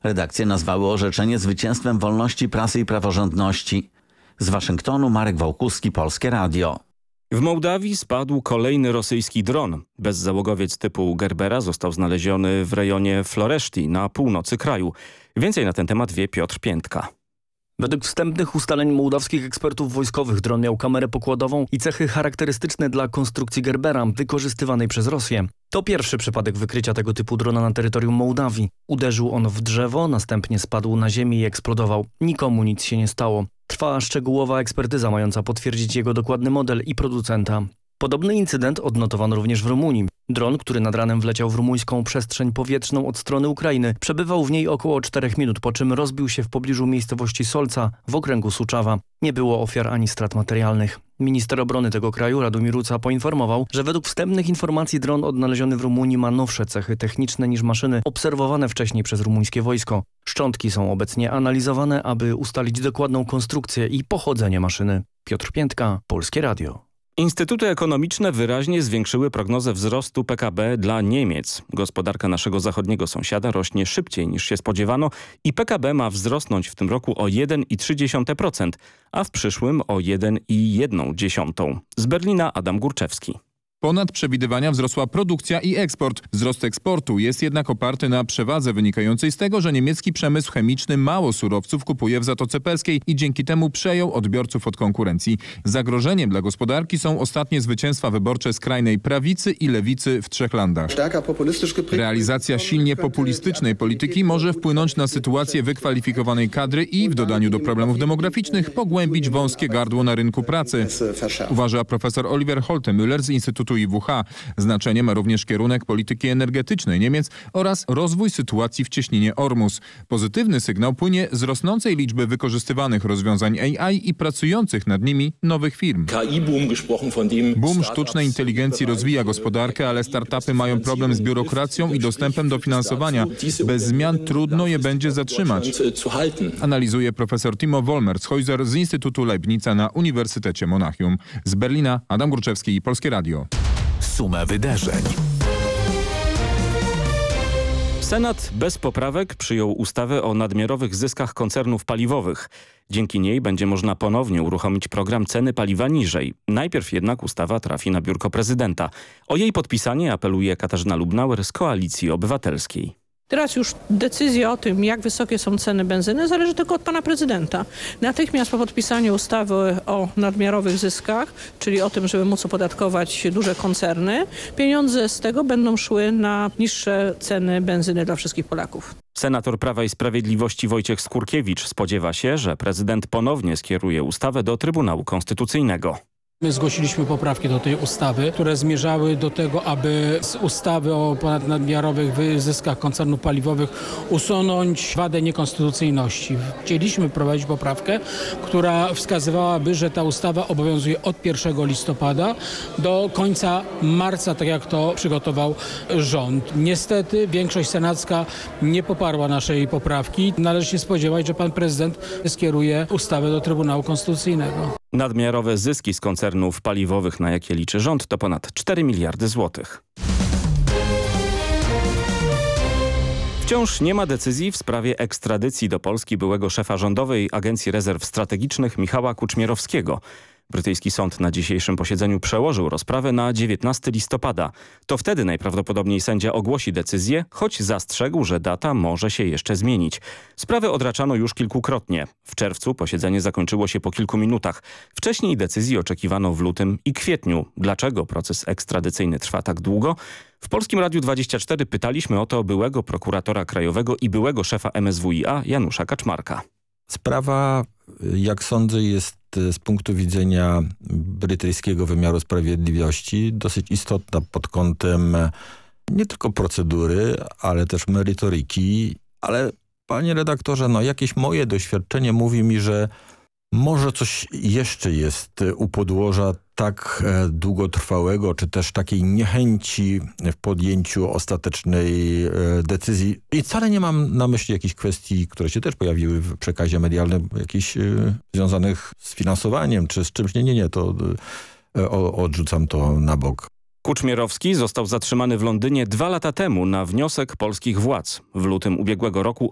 Redakcje nazwały orzeczenie zwycięstwem wolności prasy i praworządności. Z Waszyngtonu Marek Wałkuski, Polskie Radio. W Mołdawii spadł kolejny rosyjski dron. Bezzałogowiec typu Gerbera został znaleziony w rejonie Floreszti na północy kraju. Więcej na ten temat wie Piotr Piętka. Według wstępnych ustaleń mołdawskich ekspertów wojskowych dron miał kamerę pokładową i cechy charakterystyczne dla konstrukcji Gerbera wykorzystywanej przez Rosję. To pierwszy przypadek wykrycia tego typu drona na terytorium Mołdawii. Uderzył on w drzewo, następnie spadł na ziemię i eksplodował. Nikomu nic się nie stało. Trwa szczegółowa ekspertyza mająca potwierdzić jego dokładny model i producenta. Podobny incydent odnotowano również w Rumunii. Dron, który nad ranem wleciał w rumuńską przestrzeń powietrzną od strony Ukrainy, przebywał w niej około 4 minut, po czym rozbił się w pobliżu miejscowości Solca w okręgu Suczawa. Nie było ofiar ani strat materialnych. Minister obrony tego kraju, Radomir Ruca, poinformował, że według wstępnych informacji dron odnaleziony w Rumunii ma nowsze cechy techniczne niż maszyny obserwowane wcześniej przez rumuńskie wojsko. Szczątki są obecnie analizowane, aby ustalić dokładną konstrukcję i pochodzenie maszyny. Piotr Piętka, Polskie Radio. Instytuty ekonomiczne wyraźnie zwiększyły prognozę wzrostu PKB dla Niemiec. Gospodarka naszego zachodniego sąsiada rośnie szybciej niż się spodziewano i PKB ma wzrosnąć w tym roku o 1,3%, a w przyszłym o 1,1%. Z Berlina Adam Górczewski. Ponad przewidywania wzrosła produkcja i eksport. Wzrost eksportu jest jednak oparty na przewadze wynikającej z tego, że niemiecki przemysł chemiczny mało surowców kupuje w Zatoce Perskiej i dzięki temu przejął odbiorców od konkurencji. Zagrożeniem dla gospodarki są ostatnie zwycięstwa wyborcze skrajnej prawicy i lewicy w 3 landach. Realizacja silnie populistycznej polityki może wpłynąć na sytuację wykwalifikowanej kadry i w dodaniu do problemów demograficznych pogłębić wąskie gardło na rynku pracy. Uważa profesor Oliver Holtemüller z Instytutu IWH. Znaczenie ma również kierunek polityki energetycznej Niemiec oraz rozwój sytuacji w cieśninie Ormus. Pozytywny sygnał płynie z rosnącej liczby wykorzystywanych rozwiązań AI i pracujących nad nimi nowych firm. Boom sztucznej inteligencji rozwija gospodarkę, ale startupy mają problem z biurokracją i dostępem do finansowania. Bez zmian trudno je będzie zatrzymać. Analizuje profesor Timo Wolmershäuser z Instytutu Leibnica na Uniwersytecie Monachium. Z Berlina Adam Górczewski i Polskie Radio. Suma wydarzeń. Senat bez poprawek przyjął ustawę o nadmiarowych zyskach koncernów paliwowych. Dzięki niej będzie można ponownie uruchomić program ceny paliwa niżej. Najpierw jednak ustawa trafi na biurko prezydenta. O jej podpisanie apeluje Katarzyna Lubnauer z Koalicji Obywatelskiej. Teraz już decyzja o tym, jak wysokie są ceny benzyny, zależy tylko od pana prezydenta. Natychmiast po podpisaniu ustawy o nadmiarowych zyskach, czyli o tym, żeby móc opodatkować duże koncerny, pieniądze z tego będą szły na niższe ceny benzyny dla wszystkich Polaków. Senator Prawa i Sprawiedliwości Wojciech Skurkiewicz spodziewa się, że prezydent ponownie skieruje ustawę do Trybunału Konstytucyjnego. My zgłosiliśmy poprawki do tej ustawy, które zmierzały do tego, aby z ustawy o ponadnadmiarowych zyskach koncernów paliwowych usunąć wadę niekonstytucyjności. Chcieliśmy wprowadzić poprawkę, która wskazywałaby, że ta ustawa obowiązuje od 1 listopada do końca marca, tak jak to przygotował rząd. Niestety większość senacka nie poparła naszej poprawki. Należy się spodziewać, że pan prezydent skieruje ustawę do Trybunału Konstytucyjnego. Nadmiarowe zyski z koncernów paliwowych, na jakie liczy rząd, to ponad 4 miliardy złotych. Wciąż nie ma decyzji w sprawie ekstradycji do Polski byłego szefa Rządowej Agencji Rezerw Strategicznych Michała Kuczmierowskiego. Brytyjski sąd na dzisiejszym posiedzeniu przełożył rozprawę na 19 listopada. To wtedy najprawdopodobniej sędzia ogłosi decyzję, choć zastrzegł, że data może się jeszcze zmienić. Sprawę odraczano już kilkukrotnie. W czerwcu posiedzenie zakończyło się po kilku minutach. Wcześniej decyzji oczekiwano w lutym i kwietniu. Dlaczego proces ekstradycyjny trwa tak długo? W Polskim Radiu 24 pytaliśmy o to byłego prokuratora krajowego i byłego szefa MSWiA Janusza Kaczmarka. Sprawa, jak sądzę, jest z punktu widzenia brytyjskiego wymiaru sprawiedliwości dosyć istotna pod kątem nie tylko procedury, ale też merytoryki. Ale panie redaktorze, jakieś moje doświadczenie mówi mi, że może coś jeszcze jest u podłoża tak długotrwałego, czy też takiej niechęci w podjęciu ostatecznej decyzji. I wcale nie mam na myśli jakichś kwestii, które się też pojawiły w przekazie medialnym, jakichś związanych z finansowaniem, czy z czymś. Nie, to odrzucam to na bok. Kuczmierowski został zatrzymany w Londynie 2 lata temu na wniosek polskich władz. W lutym ubiegłego roku